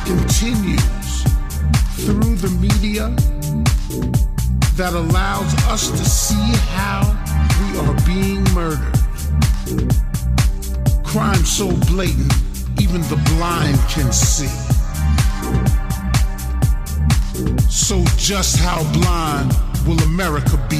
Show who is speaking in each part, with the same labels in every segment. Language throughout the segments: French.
Speaker 1: continues through the media that allows us to see how we are being murdered. Crime so blatant, even the blind can see. So just how blind will America be?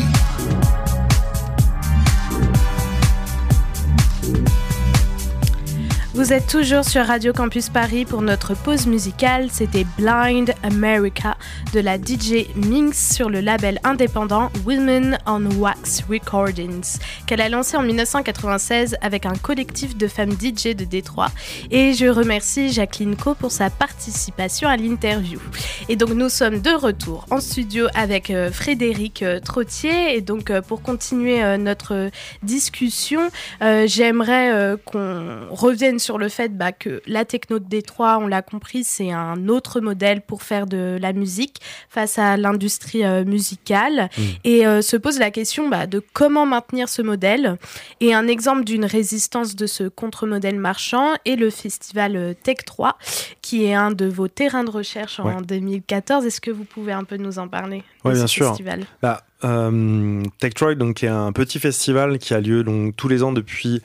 Speaker 2: Vous êtes toujours sur Radio Campus Paris pour notre pause musicale. C'était Blind America de la DJ Minx sur le label indépendant Women on Wax Recordings qu'elle a lancé en 1996 avec un collectif de femmes DJ de Détroit. Et je remercie Jacqueline Co pour sa participation à l'interview. Et donc nous sommes de retour en studio avec Frédéric Trottier. Et donc pour continuer notre discussion, j'aimerais qu'on revienne sur le fait que la techno de Détroit, on l'a compris, c'est un autre modèle pour faire de la musique face à l'industrie musicale. Et se pose la question de comment maintenir ce modèle. Et un exemple d'une résistance de ce contre-modèle marchand est le festival Tech 3, qui est un de vos terrains de recherche en 2014. Est-ce que vous pouvez un peu nous en parler de ce festival ?
Speaker 3: Tech 3, donc, est un petit festival qui a lieu donc, tous les ans depuis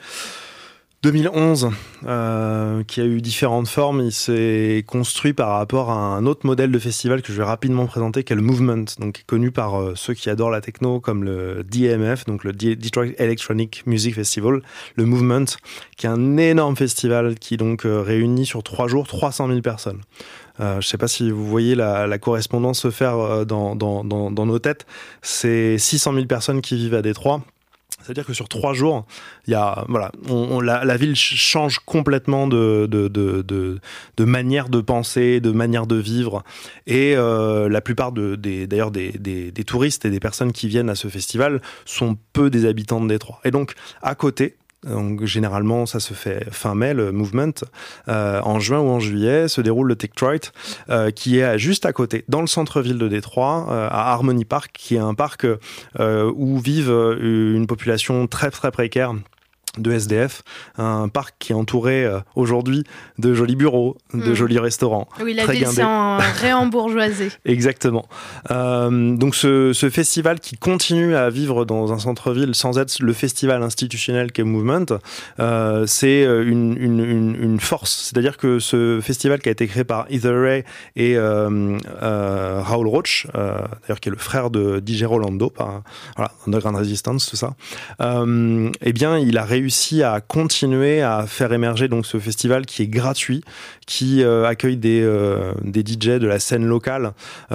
Speaker 3: 2011, qui a eu différentes formes. Il s'est construit par rapport à un autre modèle de festival que je vais rapidement présenter, qui est le Movement, donc qui est connu par ceux qui adorent la techno comme le DEMF, donc le Detroit Electronic Music Festival. Le Movement, qui est un énorme festival qui donc réunit sur 3 jours 300 000 personnes. Je ne sais pas si vous voyez la correspondance se faire dans nos têtes. C'est 600 000 personnes qui vivent à Détroit. C'est-à-dire que sur 3 jours, il y a, la ville change complètement de manière de penser, de manière de vivre. Et la plupart des touristes et des personnes qui viennent à ce festival sont peu des habitants de Détroit. Et donc, à côté, donc, généralement, ça se fait fin mai, le Movement. En juin ou en juillet se déroule le Tech Trite, qui est juste à côté, dans le centre-ville de Détroit, à Harmony Park, qui est un parc où vivent une population très très précaire de SDF, un parc qui est entouré aujourd'hui de jolis bureaux, de jolis restaurants.
Speaker 2: Oui, la ville s'est réembourgeoisée.
Speaker 3: Exactement. Donc ce festival qui continue à vivre dans un centre-ville sans être le festival institutionnel qu'est Movement, c'est une force. C'est-à-dire que ce festival qui a été créé par Heather Ray et Raoul Roach, d'ailleurs qui est le frère de DJ Rolando, Underground Resistance, tout ça, eh bien il a réussi à continuer à faire émerger donc ce festival qui est gratuit, qui accueille des DJ de la scène locale,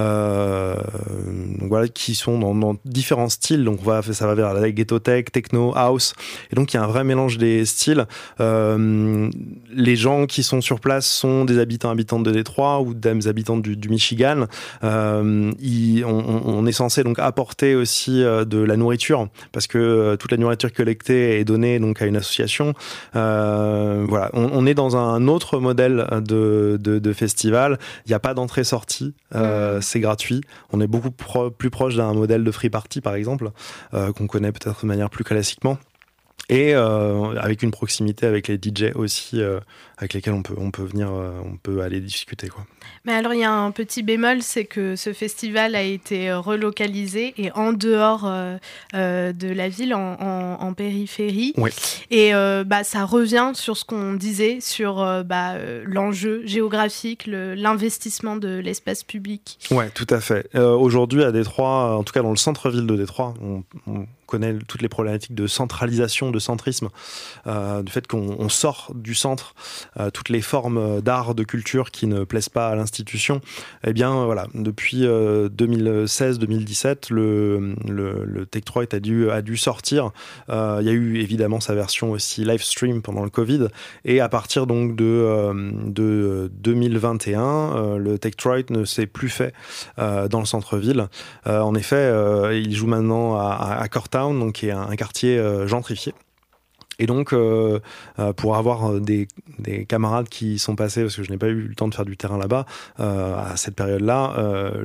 Speaker 3: donc voilà, qui sont dans différents styles. Donc ça va vers la ghetto tech, techno, house, et donc il y a un vrai mélange des styles. Les gens qui sont sur place sont des habitantes de Détroit ou des habitants du Michigan. On est censé donc apporter aussi de la nourriture, parce que toute la nourriture collectée est donnée donc à une association. Voilà, on est dans un autre modèle de festival. Il n'y a pas d'entrée-sortie, c'est gratuit. On est beaucoup plus proche d'un modèle de free party, par exemple, qu'on connaît peut-être de manière plus classiquement. Et avec une proximité avec les DJ aussi, avec lesquels on peut venir, on peut aller discuter, quoi.
Speaker 2: Mais alors il y a un petit bémol, c'est que ce festival a été relocalisé et en dehors de la ville, en périphérie.
Speaker 3: Oui.
Speaker 2: Et ça revient sur ce qu'on disait sur l'enjeu géographique, l'investissement de l'espace public.
Speaker 3: Ouais, tout à fait. Aujourd'hui à Détroit, en tout cas dans le centre-ville de Détroit, on connaît toutes les problématiques de centralisation, de centrisme, du fait qu'on sort du centre, toutes les formes d'art, de culture qui ne plaisent pas à l'institution. Eh bien, voilà, depuis 2016-2017, le Tech 3 a dû sortir. Il y a eu évidemment sa version aussi live stream pendant le Covid, et à partir donc de 2021, le Tech 3 ne s'est plus fait dans le centre-ville. En effet, il joue maintenant à Cortown, donc qui est un quartier gentrifié. Et donc, pour avoir des camarades qui sont passés, parce que je n'ai pas eu le temps de faire du terrain là-bas, à cette période-là,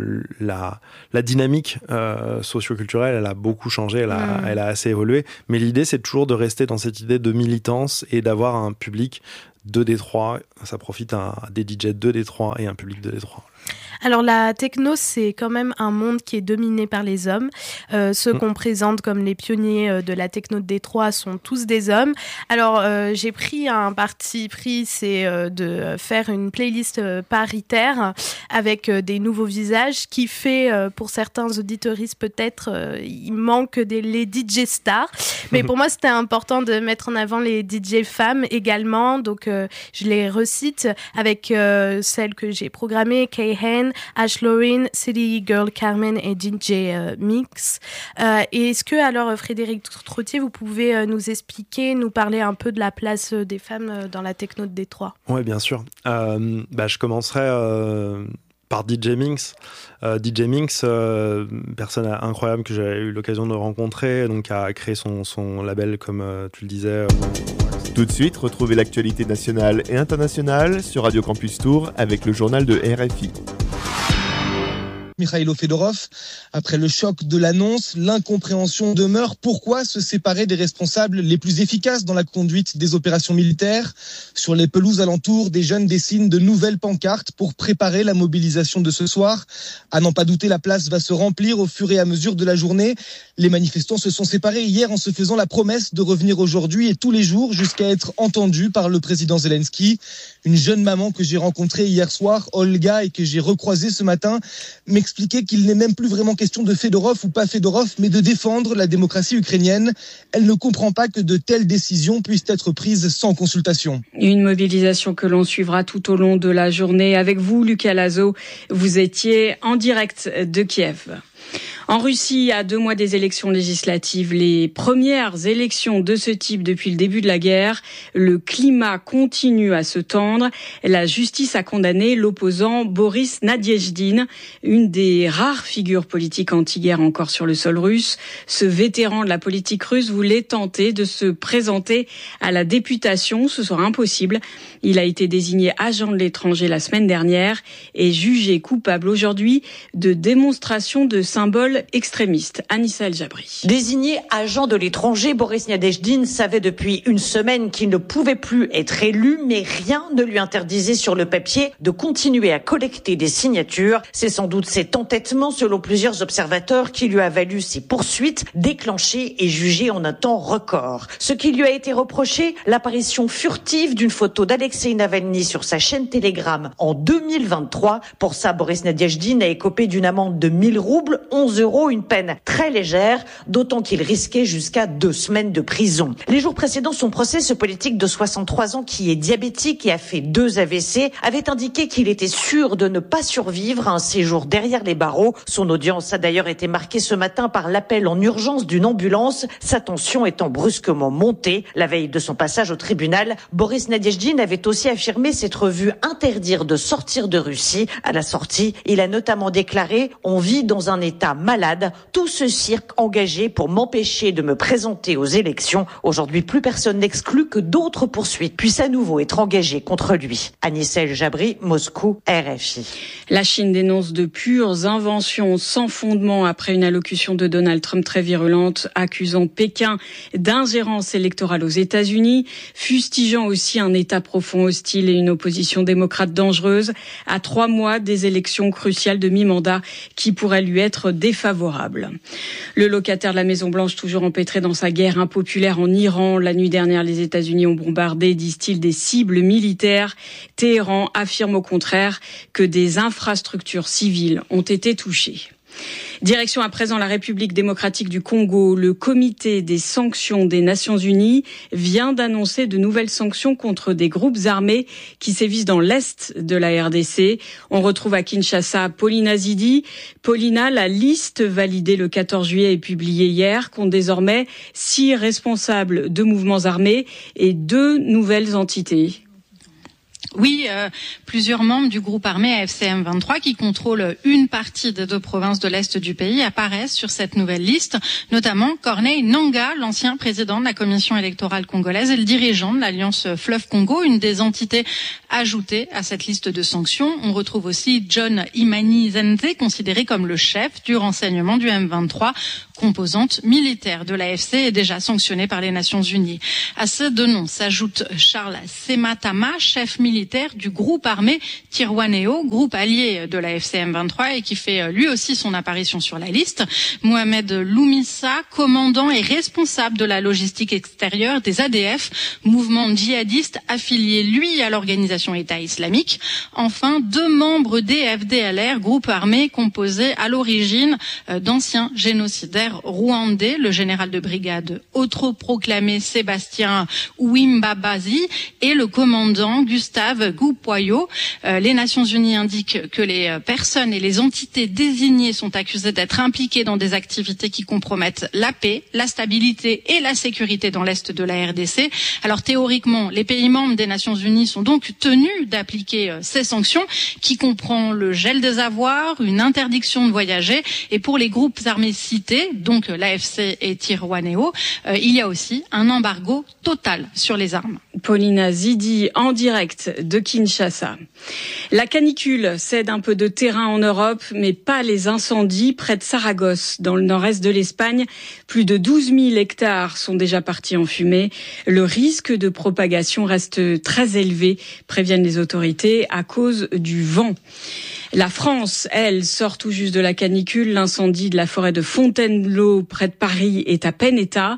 Speaker 3: la dynamique socio-culturelle, elle a beaucoup changé, elle a assez évolué. Mais l'idée, c'est toujours de rester dans cette idée de militance et d'avoir un public de Détroit. Ça profite à des DJ de Détroit et un public de Détroit.
Speaker 2: Alors la techno, c'est quand même un monde qui est dominé par les hommes. Ceux qu'on présente comme les pionniers de la techno de Détroit sont tous des hommes. Alors j'ai pris un parti pris, c'est de faire une playlist paritaire avec des nouveaux visages qui fait, pour certains auditeuristes peut-être, il manque les DJ stars. Mais pour moi, c'était important de mettre en avant les DJ femmes également. Donc je les recite avec celles que j'ai programmées, Kayhan, Ash Lauren, City Girl Carmen et DJ Mix. Et est-ce que alors Frédéric Trottier, vous pouvez nous expliquer, nous parler un peu de la place des femmes dans la techno de Détroit? Oui,
Speaker 3: bien sûr. Je commencerai par DJ Minx. DJ Minx, personne incroyable que j'ai eu l'occasion de rencontrer, donc a créé son label, comme tu le disais.
Speaker 4: Tout de suite, retrouvez l'actualité nationale et internationale sur Radio Campus Tours avec le journal de RFI.
Speaker 5: Mikhailo Fedorov, après le choc de l'annonce, l'incompréhension demeure. Pourquoi se séparer des responsables les plus efficaces dans la conduite des opérations militaires? Sur les pelouses alentours, des jeunes dessinent de nouvelles pancartes pour préparer la mobilisation de ce soir. À n'en pas douter, la place va se remplir au fur et à mesure de la journée. Les manifestants se sont séparés hier en se faisant la promesse de revenir aujourd'hui et tous les jours jusqu'à être entendus par le président Zelensky. Une jeune maman que j'ai rencontrée hier soir, Olga, et que j'ai recroisée ce matin, m'expliquait qu'il n'est même plus vraiment question de Fedorov ou pas Fedorov, mais de défendre la démocratie ukrainienne. Elle ne comprend pas que de telles décisions puissent être prises sans consultation.
Speaker 6: Une mobilisation que l'on suivra tout au long de la journée. Avec vous, Lucas Lazo, vous étiez en direct de Kiev. En Russie, à 2 mois des élections législatives, les premières élections de ce type depuis le début de la guerre, le climat continue à se tendre. La justice a condamné l'opposant Boris Nadezhdin, une des rares figures politiques anti-guerre encore sur le sol russe. Ce vétéran de la politique russe voulait tenter de se présenter à la députation. Ce sera impossible. Il a été désigné agent de l'étranger la semaine dernière et jugé coupable aujourd'hui de démonstration de symboles extrémistes. Anissa El Jabri.
Speaker 7: Désigné agent de l'étranger, Boris Nadezhdin savait depuis une semaine qu'il ne pouvait plus être élu, mais rien ne lui interdisait sur le papier de continuer à collecter des signatures. C'est sans doute cet entêtement, selon plusieurs observateurs, qui lui a valu ces poursuites déclenchées et jugées en un temps record. Ce qui lui a été reproché, l'apparition furtive d'une photo d'Alexei Navalny sur sa chaîne Telegram en 2023. Pour ça, Boris Nadezhdin a écopé d'une amende de 1000 roubles, 11 €, une peine très légère, d'autant qu'il risquait jusqu'à 2 semaines de prison. Les jours précédant son procès, ce politique de 63 ans qui est diabétique et a fait 2 AVC avait indiqué qu'il était sûr de ne pas survivre à un séjour derrière les barreaux. Son audience a d'ailleurs été marquée ce matin par l'appel en urgence d'une ambulance, sa tension étant brusquement montée. La veille de son passage au tribunal, Boris Nadezhdin avait aussi affirmé s'être vu interdire de sortir de Russie. À la sortie, il a notamment déclaré « On vit dans un état malade, tout ce cirque engagé pour m'empêcher de me présenter aux élections. Aujourd'hui, plus personne n'exclut que d'autres poursuites puissent à nouveau être engagées contre lui. » Anissa El Jabri, Moscou, RFI.
Speaker 6: La Chine dénonce de pures inventions sans fondement après une allocution de Donald Trump très virulente, accusant Pékin d'ingérence électorale aux États-Unis, fustigeant aussi un État profond hostile et une opposition démocrate dangereuse à 3 mois des élections cruciales de mi-mandat qui pourraient lui être défavorable. Le locataire de la Maison-Blanche, toujours empêtré dans sa guerre impopulaire en Iran. La nuit dernière, les États-Unis ont bombardé, disent-ils, des cibles militaires. Téhéran affirme au contraire que des infrastructures civiles ont été touchées. Direction à présent la République démocratique du Congo. Le comité des sanctions des Nations Unies vient d'annoncer de nouvelles sanctions contre des groupes armés qui sévissent dans l'est de la RDC. On retrouve à Kinshasa Paulina Zidi. Paulina, la liste validée le 14 juillet et publiée hier compte désormais 6 responsables de mouvements armés et 2 nouvelles entités.
Speaker 8: Oui, plusieurs membres du groupe armé AFC M23 qui contrôlent une partie des 2 provinces de l'Est du pays apparaissent sur cette nouvelle liste, notamment Corneille Nangaa, l'ancien président de la commission électorale congolaise et le dirigeant de l'Alliance Fleuve Congo, une des entités ajoutées à cette liste de sanctions. On retrouve aussi John Imani Zenze, considéré comme le chef du renseignement du M23, composante militaire de l'AFC et déjà sanctionnée par les Nations Unies. À ces 2 noms s'ajoute Charles Sematama, chef militaire du groupe armé Tirwaneo, groupe allié de l'AFC M23 et qui fait lui aussi son apparition sur la liste. Mohamed Loumissa, commandant et responsable de la logistique extérieure des ADF, mouvement djihadiste affilié lui à l'organisation État islamique. Enfin, 2 membres des FDLR, groupe armé composé à l'origine d'anciens génocidaires rwandais, le général de brigade autoproclamé Sébastien Ouimbabazi et le commandant Gustave Goupoyo. Les Nations Unies indiquent que les personnes et les entités désignées sont accusées d'être impliquées dans des activités qui compromettent la paix, la stabilité et la sécurité dans l'Est de la RDC. Alors théoriquement, les pays membres des Nations Unies sont donc tenus d'appliquer ces sanctions qui comprend le gel des avoirs, une interdiction de voyager et pour les groupes armés cités, donc l'AFC et Tirwaneo, il y a aussi un embargo total sur les armes.
Speaker 6: Paulina Zidi en direct de Kinshasa. La canicule cède un peu de terrain en Europe, mais pas les incendies près de Saragosse, dans le nord-est de l'Espagne. Plus de 12 000 hectares sont déjà partis en fumée. Le risque de propagation reste très élevé, préviennent les autorités, à cause du vent. La France, elle, sort tout juste de la canicule. L'incendie de la forêt de Fontainebleau, près de Paris, est à peine éteint,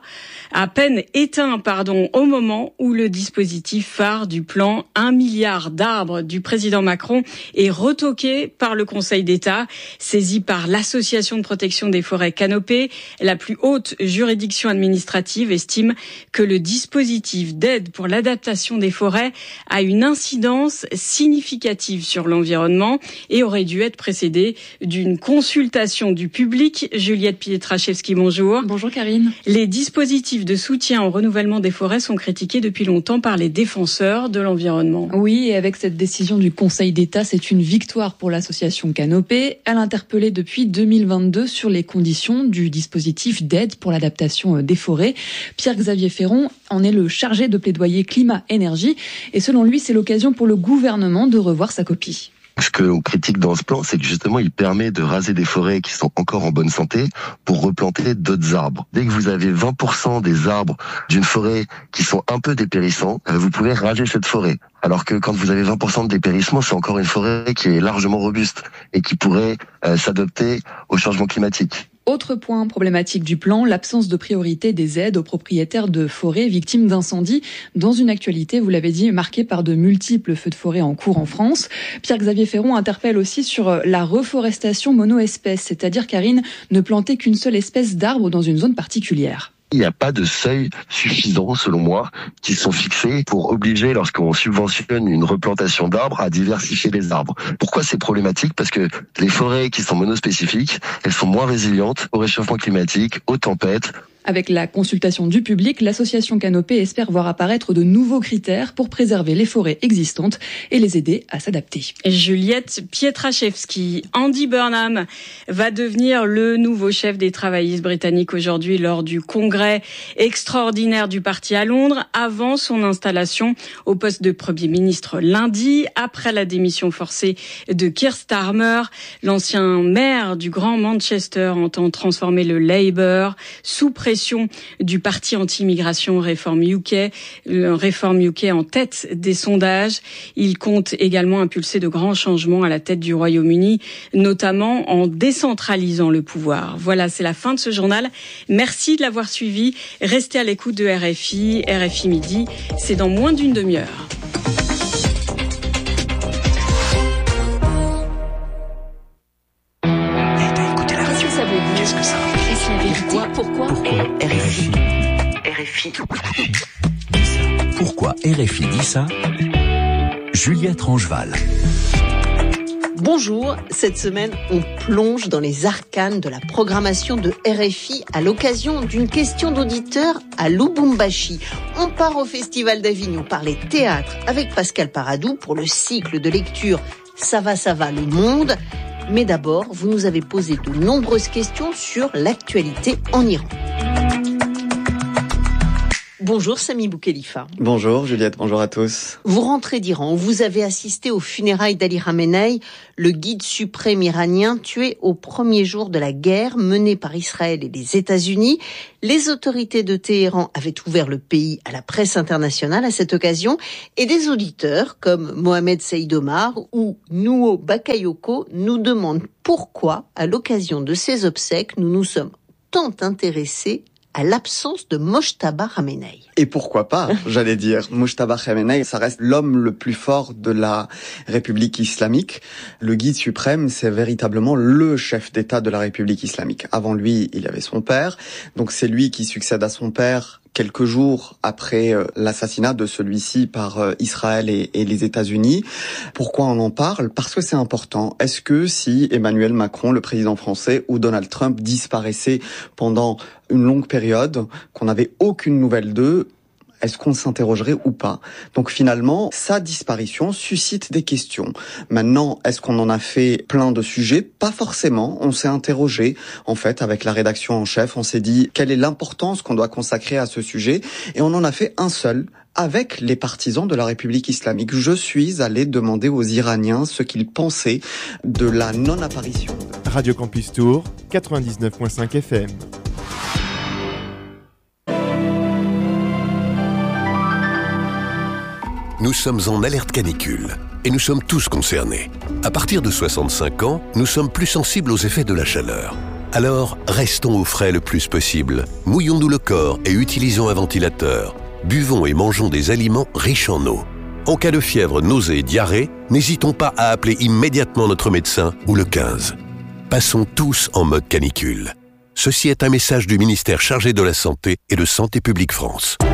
Speaker 6: au moment où le dispositif phare du plan 1 milliard d'arbres du président Macron est retoqué par le Conseil d'État, saisi par l'Association de protection des forêts Canopée. La plus haute juridiction administrative estime que le dispositif d'aide pour l'adaptation des forêts a une incidence significative sur l'environnement et aurait dû être précédé d'une consultation du public. Juliette Pietraszewski, bonjour.
Speaker 9: Bonjour Karine.
Speaker 6: Les dispositifs de soutien au renouvellement des forêts sont critiqués depuis longtemps par les défenseurs de l'environnement.
Speaker 9: Oui, et avec cette décision du Conseil d'État, c'est une victoire pour l'association Canopée. Elle interpellait depuis 2022 sur les conditions du dispositif d'aide pour l'adaptation des forêts. Pierre-Xavier Ferron en est le chargé de plaidoyer climat-énergie. Et selon lui, c'est l'occasion pour le gouvernement de revoir sa copie.
Speaker 10: Ce que l'on critique dans ce plan, c'est que justement, il permet de raser des forêts qui sont encore en bonne santé pour replanter d'autres arbres. Dès que vous avez 20% des arbres d'une forêt qui sont un peu dépérissants, vous pouvez raser cette forêt. Alors que quand vous avez 20% de dépérissement, c'est encore une forêt qui est largement robuste et qui pourrait s'adapter au changement climatique.
Speaker 9: Autre point problématique du plan, l'absence de priorité des aides aux propriétaires de forêts victimes d'incendies, dans une actualité, vous l'avez dit, marquée par de multiples feux de forêt en cours en France. Pierre-Xavier Ferron interpelle aussi sur la reforestation mono-espèce, c'est-à-dire, Karine, ne planter qu'une seule espèce d'arbre dans une zone particulière.
Speaker 10: Il n'y a pas de seuil suffisant, selon moi, qui sont fixés pour obliger, lorsqu'on subventionne une replantation d'arbres, à diversifier les arbres. Pourquoi c'est problématique ? Parce que les forêts qui sont monospécifiques, elles sont moins résilientes au réchauffement climatique, aux tempêtes.
Speaker 9: Avec la consultation du public, l'association Canopée espère voir apparaître de nouveaux critères pour préserver les forêts existantes et les aider à s'adapter.
Speaker 6: Juliette Pietraszewski. Andy Burnham va devenir le nouveau chef des travaillistes britanniques aujourd'hui lors du congrès extraordinaire du parti à Londres, avant son installation au poste de Premier ministre lundi, après la démission forcée de Keir Starmer. L'ancien maire du Grand Manchester entend transformer le Labour sous pression du parti anti-immigration Reform UK en tête des sondages. Il compte également impulser de grands changements à la tête du Royaume-Uni, notamment en décentralisant le pouvoir. Voilà, c'est la fin de ce journal. Merci de l'avoir suivi. Restez à l'écoute de RFI. RFI Midi, c'est dans moins d'une demi-heure.
Speaker 11: Pourquoi RFI dit ça ? Juliette Rangeval.
Speaker 12: Bonjour, cette semaine, on plonge dans les arcanes de la programmation de RFI à l'occasion d'une question d'auditeur à Lubumbashi. On part au Festival d'Avignon parler théâtre avec Pascal Paradou pour le cycle de lecture Ça va, le monde. Mais d'abord, vous nous avez posé de nombreuses questions sur l'actualité en Iran. Bonjour Sami Boukhelifa.
Speaker 13: Bonjour Juliette, bonjour à tous.
Speaker 12: Vous rentrez d'Iran, vous avez assisté aux funérailles d'Ali Khamenei, le guide suprême iranien tué au premier jour de la guerre menée par Israël et les États-Unis. Les autorités de Téhéran avaient ouvert le pays à la presse internationale à cette occasion et des auditeurs comme Mohamed Saïd Omar ou Nouo Bakayoko nous demandent pourquoi, à l'occasion de ces obsèques, nous nous sommes tant intéressés à l'absence de Mojtaba Khamenei.
Speaker 13: Et pourquoi pas, j'allais dire. Mojtaba Khamenei, ça reste l'homme le plus fort de la République islamique. Le guide suprême, c'est véritablement le chef d'État de la République islamique. Avant lui, il y avait son père. Donc c'est lui qui succède à son père quelques jours après l'assassinat de celui-ci par Israël et les États-Unis. Pourquoi on en parle ? Parce que c'est important. Est-ce que si Emmanuel Macron, le président français, ou Donald Trump disparaissaient pendant une longue période, qu'on n'avait aucune nouvelle d'eux, est-ce qu'on s'interrogerait ou pas ? Donc finalement, sa disparition suscite des questions. Maintenant, est-ce qu'on en a fait plein de sujets ? Pas forcément. On s'est interrogé, en fait, avec la rédaction en chef. On s'est dit, quelle est l'importance qu'on doit consacrer à ce sujet ? Et on en a fait un seul, avec les partisans de la République islamique. Je suis allé demander aux Iraniens ce qu'ils pensaient de la non-apparition.
Speaker 4: Radio Campus Tour, 99.5 FM.
Speaker 14: Nous sommes en alerte canicule et nous sommes tous concernés. À partir de 65 ans, nous sommes plus sensibles aux effets de la chaleur. Alors, restons au frais le plus possible. Mouillons-nous le corps et utilisons un ventilateur. Buvons et mangeons des aliments riches en eau. En cas de fièvre, nausées et diarrhée, n'hésitons pas à appeler immédiatement notre médecin ou le 15. Passons tous en mode canicule. Ceci est un message du ministère chargé de la Santé et de Santé publique France.